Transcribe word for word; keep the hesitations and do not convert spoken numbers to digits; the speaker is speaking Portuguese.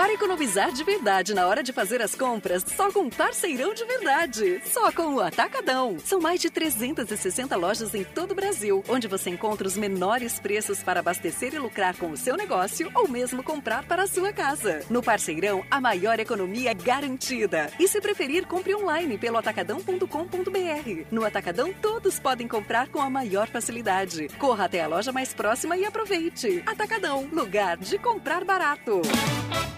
Para economizar de verdade na hora de fazer as compras, só com Parceirão de Verdade. Só com o Atacadão. São mais de trezentas e sessenta lojas em todo o Brasil, onde você encontra os menores preços para abastecer e lucrar com o seu negócio ou mesmo comprar para a sua casa. No Parceirão, a maior economia é garantida. E se preferir, compre online pelo atacadão ponto com ponto br. No Atacadão, todos podem comprar com a maior facilidade. Corra até a loja mais próxima e aproveite. Atacadão, lugar de comprar barato.